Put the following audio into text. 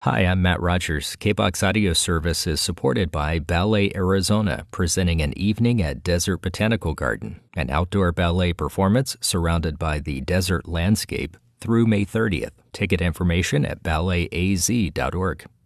Hi, I'm Matt Rogers. KBOX Audio Service is supported by Ballet Arizona, presenting an evening at Desert Botanical Garden, an outdoor ballet performance surrounded by the desert landscape through May 30th. Ticket information at balletaz.org.